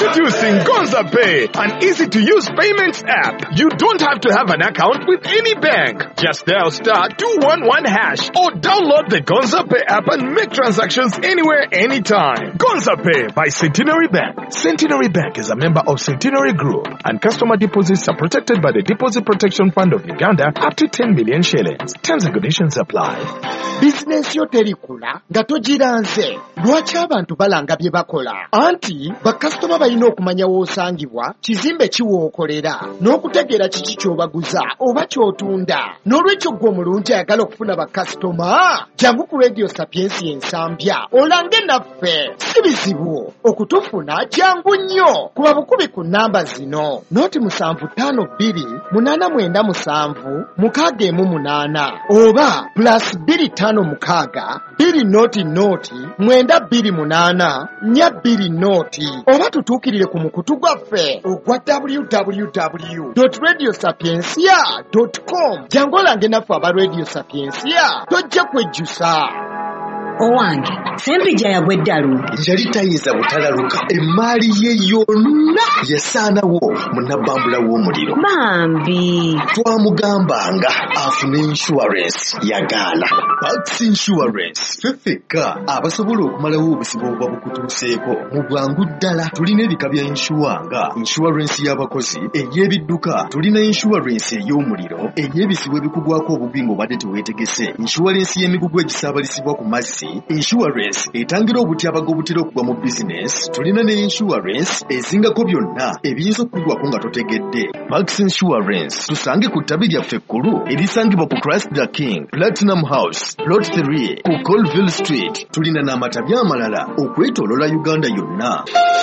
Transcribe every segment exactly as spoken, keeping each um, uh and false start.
Introducing Gonza Pay, an easy-to-use payments app. You don't have to have an account with any bank. Just dial star two one one hash or download the Gonza Pay app and make transactions anywhere, anytime. Gonza Pay by Centenary Bank. Centenary Bank is a member of Centenary Group, and customer deposits are protected by the Deposit Protection Fund of Uganda up to ten million shillings. Terms and conditions apply. Business yo terikula nga togiranze lwaki abantu balanga bye bakola anti bakasitoma balina okumanya w'osangibwa kizimbe kiwookolera n'okutegeera kiki ky'obaguza oba ky'otunda n'olwekyo gwe omulungi ayagala okufuna bakasitoma jangu ku Radio Sapiensi ensambya olange naffe si bizibu okutufuna jangu nnyo kuba bukubi ku nnamba zino noti musanvu ttaano bbiri munaana mwenda musanvu mukaaga emu munaana oba plus bbiri ttaano mukaaga bbiri noti noti mwenda bbiri munaana nnya bbiri noti oba tutuukirire ku mukutu gwaffe ogwa w w w dot radio sapiensia dot com jangu olange naffe aba Radio Sapiensia tojja kwejjusa. Owange sempija yagwe ddalu yali tayinza butalaluka emmaali ye yonna yasaanawo munabbambula w'omuliro bambi twamugambanga afune insurance yagaana. Pax Insurance fefeka abasobola okumalawo obusibo obuba bukutuuseeko mu bwangu ddala. Tulina ebika bya inshuwa nga insurance y'abakozi, ey'ebidduka, tulina insurance ey'omuliro, ey'ebisibo ebikugwako obubi ng'obadde teweetegese, insurance y'emigugu egisaabalisibwa ku mazzi, insurance etangira obutyabaga obutera okugwa mu business, tulina ne insurance ezingako byonna ebiyinza okugwako nga totegedde. Max Insurance tusange ku ttabi lyaffe ekkulu erisangibwa ku Christ the King, Platinum House, Plot three ku Colville Street. Tulina n'amatabi amalala okwetooloola Uganda yonna.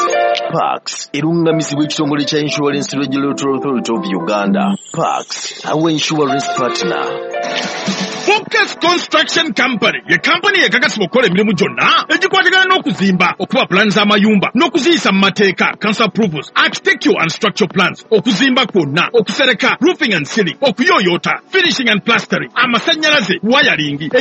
Pax erungamizibwa ekitongole kya Insurance Regulatory Authority of Uganda. Pax, our insurance partner. Focus Construction Company ye company ekakasibwa okukola emirimu gyonna egikwatagana n'okuzimba, okuba plans z'amayumba n'okuziyisa mu mateeka, council approvals, architectural and structural plans, okuzimba kwonna, okusereka, roofing and ceiling, okuyooyoota, finishing and plastering, amasannyalaze, wiring.